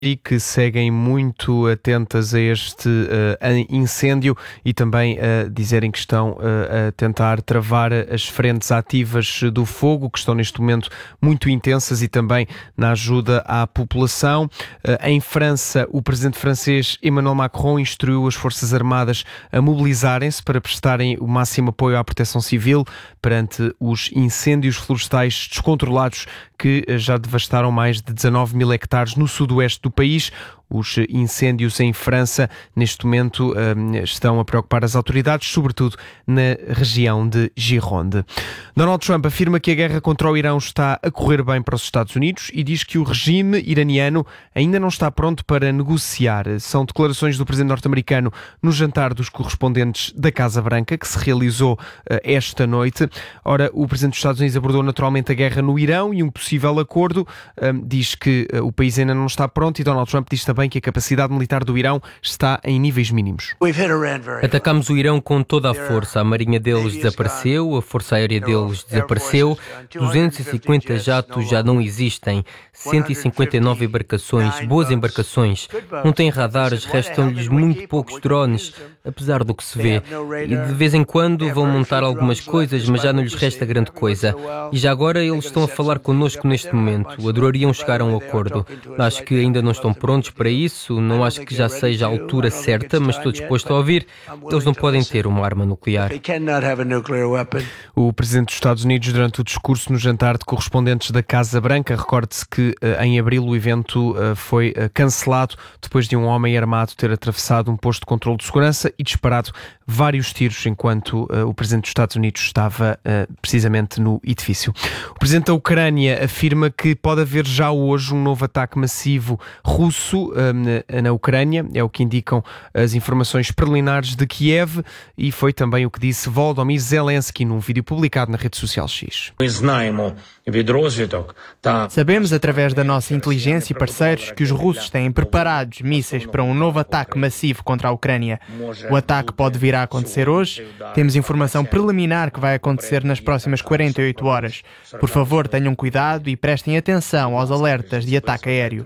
e que seguem muito atentas a este incêndio e também a dizerem que estão a tentar travar as frentes ativas do fogo, que estão neste momento muito intensas, e também na ajuda à população. Em França, o presidente francês Emmanuel Macron instruiu as Forças Armadas a mobilizarem-se para prestarem o máximo apoio à proteção civil perante os incêndios florestais descontrolados que já devastaram mais de 19 mil hectares no sudoeste do país. Os incêndios em França, neste momento, estão a preocupar as autoridades, sobretudo na região de Gironde. Donald Trump afirma que a guerra contra o Irão está a correr bem para os Estados Unidos e diz que o regime iraniano ainda não está pronto para negociar. São declarações do presidente norte-americano no jantar dos correspondentes da Casa Branca, que se realizou esta noite. Ora, o presidente dos Estados Unidos abordou naturalmente a guerra no Irão e um possível acordo. Diz que o país ainda não está pronto, e Donald Trump diz também que a capacidade militar do Irão está em níveis mínimos. Atacámos o Irão com toda a força. A marinha deles desapareceu, a força aérea deles desapareceu, 250 jatos já não existem, 159 embarcações, boas embarcações. Não têm radares, restam-lhes muito poucos drones, apesar do que se vê. E de vez em quando vão montar algumas coisas, mas já não lhes resta grande coisa. E já agora eles estão a falar connosco neste momento. Adorariam chegar a um acordo. Acho que ainda não estão prontos para isso, não acho que já seja a altura certa, mas estou disposto a ouvir. Eles não podem ter uma arma nuclear. O presidente dos Estados Unidos, durante o discurso no jantar de correspondentes da Casa Branca, recorde-se que em abril o evento foi cancelado depois de um homem armado ter atravessado um posto de controle de segurança e disparado vários tiros enquanto o presidente dos Estados Unidos estava precisamente no edifício. O presidente da Ucrânia afirma que pode haver já hoje um novo ataque massivo russo na Ucrânia, é o que indicam as informações preliminares de Kiev, e foi também o que disse Volodymyr Zelensky num vídeo publicado na rede social X. Sabemos através da nossa inteligência e parceiros que os russos têm preparados mísseis para um novo ataque massivo contra a Ucrânia. O ataque pode vir a acontecer hoje. Temos informação preliminar que vai acontecer nas próximas 48 horas. Por favor, tenham cuidado e prestem atenção aos alertas de ataque aéreo.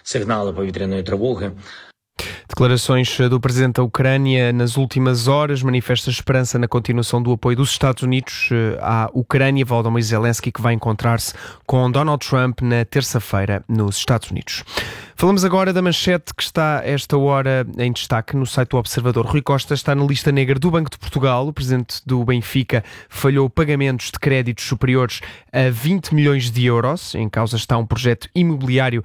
Declarações do presidente da Ucrânia nas últimas horas manifesta esperança na continuação do apoio dos Estados Unidos à Ucrânia. Volodymyr Zelensky, que vai encontrar-se com Donald Trump na terça-feira nos Estados Unidos. Falamos agora da manchete que está a esta hora em destaque no site do Observador. Rui Costa está na lista negra do Banco de Portugal. O presidente do Benfica falhou pagamentos de créditos superiores a 20 milhões de euros. Em causa está um projeto imobiliário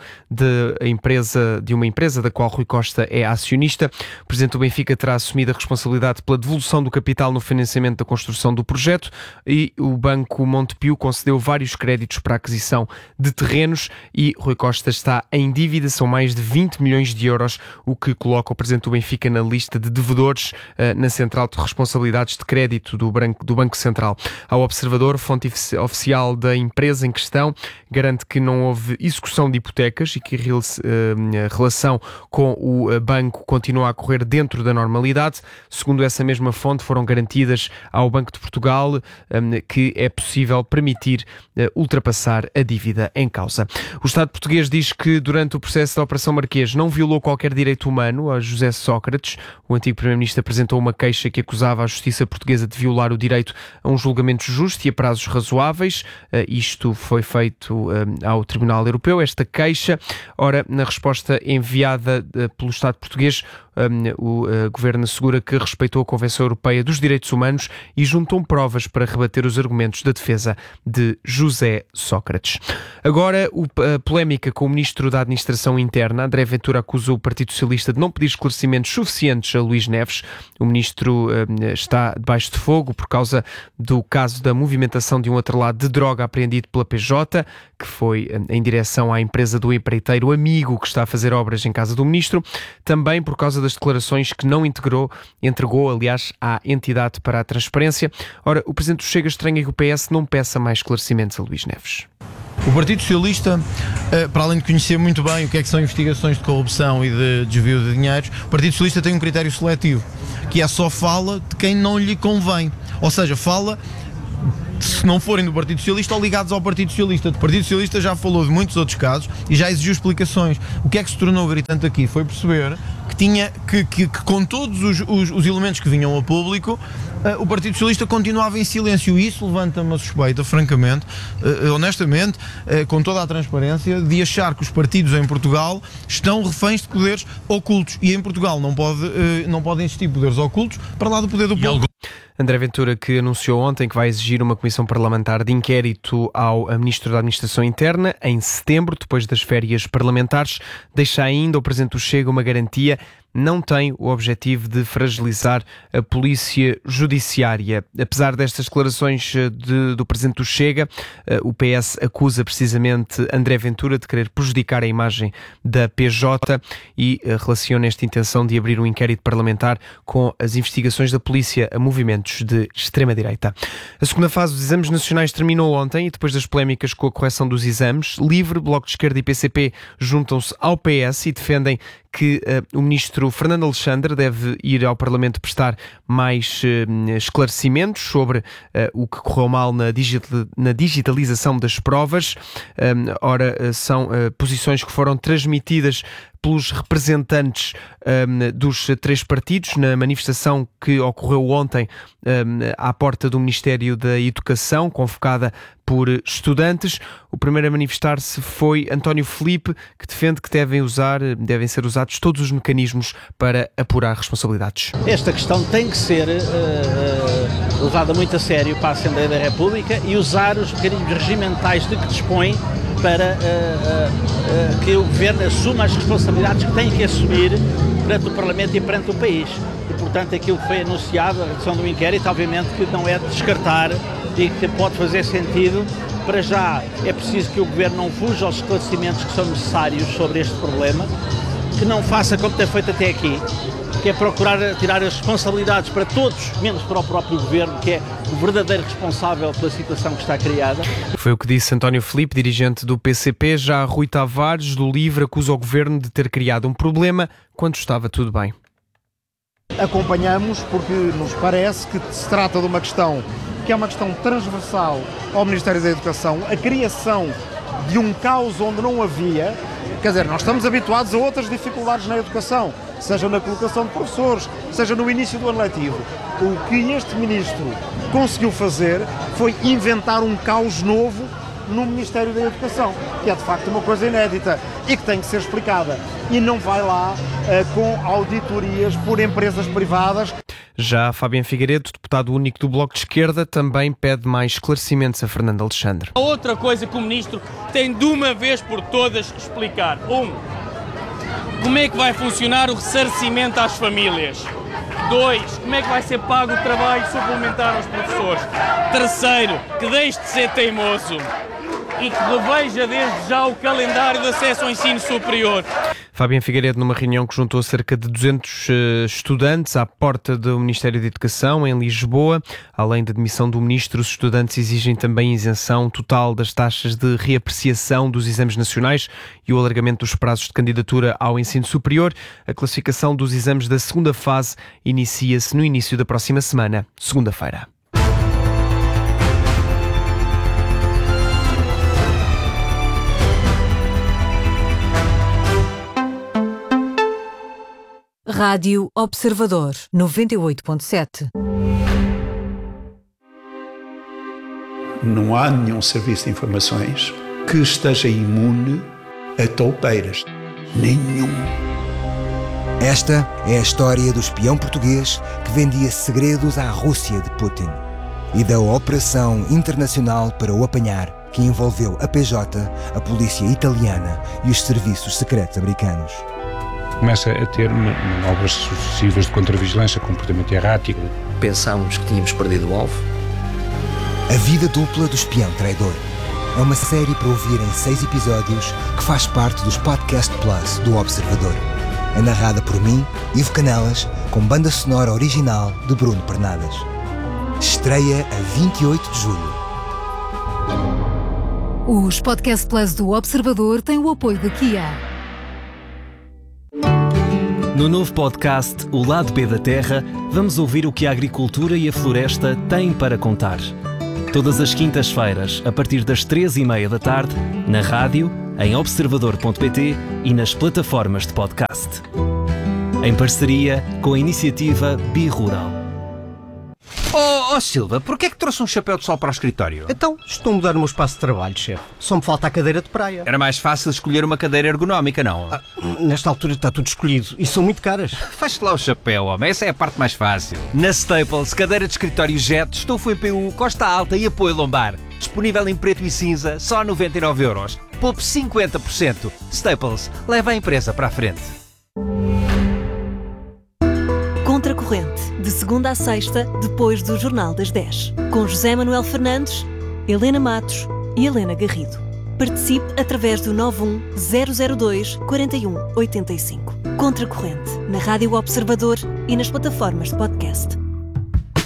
de uma empresa da qual Rui Costa é acionista. O presidente do Benfica terá assumido a responsabilidade pela devolução do capital no financiamento da construção do projeto, e o Banco Montepio concedeu vários créditos para a aquisição de terrenos, e Rui Costa está em dívida. São mais de 20 milhões de euros, o que coloca o presidente do Benfica na lista de devedores na central de responsabilidades de crédito do Banco Central. Ao Observador, fonte oficial da empresa em questão garante que não houve execução de hipotecas e que a relação com o banco continua a correr dentro da normalidade. Segundo essa mesma fonte, foram garantidas ao Banco de Portugal que é possível permitir ultrapassar a dívida em causa. O Estado português diz que durante o processo da Operação Marquês não violou qualquer direito humano a José Sócrates. O antigo Primeiro-Ministro apresentou uma queixa que acusava a Justiça Portuguesa de violar o direito a um julgamento justo e a prazos razoáveis. Isto foi feito ao Tribunal Europeu, esta queixa. Ora, na resposta enviada pelo Estado português, o Governo assegura que respeitou a Convenção Europeia dos Direitos Humanos e juntou provas para rebater os argumentos da defesa de José Sócrates. Agora, a polémica com o Ministro da Administração Interna. André Ventura acusa o Partido Socialista de não pedir esclarecimentos suficientes a Luís Neves. O Ministro está debaixo de fogo por causa do caso da movimentação de um atrelado de droga apreendido pela PJ, que foi em direção à empresa do empreiteiro Amigo, que está a fazer obras em casa do Ministro. Também por causa das declarações que não entregou, aliás, à entidade para a transparência. Ora, o Presidente do Chega estranha que o PS não peça mais esclarecimentos a Luís Neves. O Partido Socialista, para além de conhecer muito bem o que é que são investigações de corrupção e de desvio de dinheiros, o Partido Socialista tem um critério seletivo, que é só fala de quem não lhe convém. Ou seja, fala se não forem do Partido Socialista ou ligados ao Partido Socialista. O Partido Socialista já falou de muitos outros casos e já exigiu explicações. O que é que se tornou gritante aqui foi perceber que com todos os elementos que vinham a público, o Partido Socialista continuava em silêncio, e isso levanta-me a suspeita, francamente, honestamente, com toda a transparência, de achar que os partidos em Portugal estão reféns de poderes ocultos, e em Portugal não podem existir poderes ocultos para lá do poder do povo. André Ventura, que anunciou ontem que vai exigir uma comissão parlamentar de inquérito ao Ministro da Administração Interna em setembro, depois das férias parlamentares, deixa ainda ao Presidente do Chega uma garantia: não tem o objetivo de fragilizar a Polícia Judiciária. Apesar destas declarações do Presidente do Chega, o PS acusa precisamente André Ventura de querer prejudicar a imagem da PJ e relaciona esta intenção de abrir um inquérito parlamentar com as investigações da polícia a movimentos de extrema-direita. A segunda fase dos exames nacionais terminou ontem e, depois das polémicas com a correção dos exames, Livre, Bloco de Esquerda e PCP juntam-se ao PS e defendem que o ministro Fernando Alexandre deve ir ao Parlamento prestar mais esclarecimentos sobre o que correu mal na digitalização das provas. São posições que foram transmitidas pelos representantes dos três partidos na manifestação que ocorreu ontem à porta do Ministério da Educação, convocada por estudantes. O primeiro a manifestar-se foi António Filipe, que defende que devem ser usados todos os mecanismos para apurar responsabilidades. Esta questão tem que ser levada muito a sério para a Assembleia da República e usar os mecanismos regimentais de que dispõe para que o Governo assuma as responsabilidades que tem que assumir perante o Parlamento e perante o país. E, portanto, aquilo que foi anunciado, a redução do inquérito, obviamente que não é de descartar e que pode fazer sentido. Para já é preciso que o Governo não fuja aos esclarecimentos que são necessários sobre este problema, que não faça como tem feito até aqui, que é procurar tirar as responsabilidades para todos, menos para o próprio Governo, que é o verdadeiro responsável pela situação que está criada. Foi o que disse António Filipe, dirigente do PCP. Já Rui Tavares, do Livre, acusa o Governo de ter criado um problema quando estava tudo bem. Acompanhamos porque nos parece que se trata de uma questão que é uma questão transversal ao Ministério da Educação, a criação de um caos onde não havia. Quer dizer, nós estamos habituados a outras dificuldades na educação, seja na colocação de professores, seja no início do ano letivo. O que este ministro conseguiu fazer foi inventar um caos novo no Ministério da Educação, que é de facto uma coisa inédita e que tem que ser explicada. E não vai lá com auditorias por empresas privadas. Já Fabiano Figueiredo, deputado único do Bloco de Esquerda, também pede mais esclarecimentos a Fernando Alexandre. A outra coisa que o Ministro tem de uma vez por todas explicar. Como é que vai funcionar o ressarcimento às famílias? 2, como é que vai ser pago o trabalho suplementar aos professores? 3, que deixe de ser teimoso e que reveja desde já o calendário de acesso ao ensino superior. Fabiano Figueiredo, numa reunião que juntou cerca de 200 estudantes à porta do Ministério da Educação, em Lisboa. Além da demissão do ministro, os estudantes exigem também isenção total das taxas de reapreciação dos exames nacionais e o alargamento dos prazos de candidatura ao ensino superior. A classificação dos exames da segunda fase inicia-se no início da próxima semana, segunda-feira. Rádio Observador 98.7. Não há nenhum serviço de informações que esteja imune a toupeiras. Nenhum. Esta é a história do espião português que vendia segredos à Rússia de Putin e da operação internacional para o apanhar, que envolveu a PJ, a polícia italiana e os serviços secretos americanos. Começa a ter manobras sucessivas de contravigilância, comportamento errático. Pensámos que tínhamos perdido o alvo. A vida dupla do espião traidor. É uma série para ouvir em 6 episódios que faz parte dos Podcast Plus do Observador. É narrada por mim, Ivo Canelas, com banda sonora original de Bruno Pernadas. Estreia a 28 de julho. Os Podcast Plus do Observador têm o apoio da Kia. No novo podcast O Lado B da Terra, vamos ouvir o que a agricultura e a floresta têm para contar. Todas as quintas-feiras, a partir das 3h30 da tarde, na rádio, em observador.pt e nas plataformas de podcast. Em parceria com a iniciativa Birural. Oh Silva, porquê é que trouxe um chapéu de sol para o escritório? Então, estou a mudar o meu espaço de trabalho, chefe. Só me falta a cadeira de praia. Era mais fácil escolher uma cadeira ergonómica, não? Nesta altura está tudo escolhido e são muito caras. Faz-te lá o chapéu, homem. Essa é a parte mais fácil. Na Staples, cadeira de escritório Jet, estofo EPU, costa alta e apoio lombar. Disponível em preto e cinza, só 99€. Poupe 50%. Staples, leva a empresa para a frente. Contracorrente, de segunda a sexta, depois do Jornal das 10. Com José Manuel Fernandes, Helena Matos e Helena Garrido. Participe através do 91002-4185. Contracorrente, na Rádio Observador e nas plataformas de podcast.